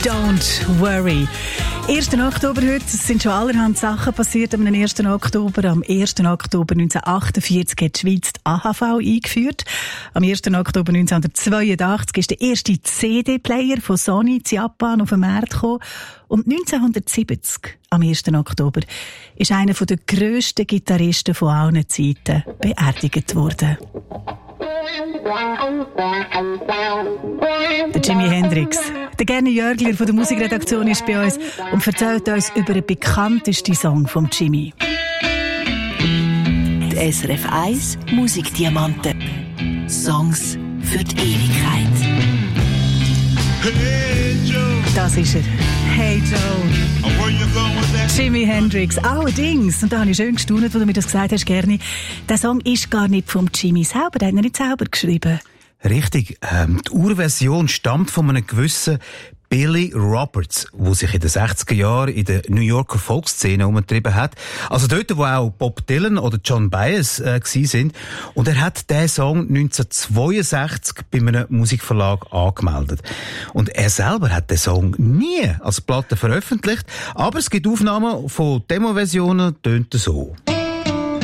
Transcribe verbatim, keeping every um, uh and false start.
Don't worry. ersten Oktober heute, es sind schon allerhand Sachen passiert am ersten Oktober. Am ersten Oktober neunzehnhundertachtundvierzig hat die Schweiz die A H V eingeführt. Am ersten Oktober neunzehnhundertzweiundachtzig ist der erste C D-Player von Sony in Japan auf den Markt gekommen. Und neunzehnhundertsiebzig, am ersten Oktober, ist einer der grössten Gitarristen von allen Zeiten beerdigt worden. Der Jimi Hendrix. Der Gerni Jörgler von der Musikredaktion ist bei uns und erzählt uns über den bekanntesten Song von Jimi. Die S R F eins Musikdiamanten. Songs für die Ewigkeit. Hey Joe. Das ist er. Hey Joe. Jimi Hendrix. Allerdings, und da habe ich schön gestaunt, als du mir das gesagt hast, Gerni, der Song ist gar nicht vom Jimi selber, den hat er nicht selber geschrieben. Richtig. Ähm, die Urversion stammt von einem gewissen Billy Roberts, der sich in den sechziger Jahren in der New Yorker Folkszene umgetrieben hat. Also dort, wo auch Bob Dylan oder John Baez äh, gsi sind. Und er hat diesen Song neunzehnhundertzweiundsechzig bei einem Musikverlag angemeldet. Und er selber hat den Song nie als Platte veröffentlicht, aber es gibt Aufnahmen von Demo-Versionen, tönt so.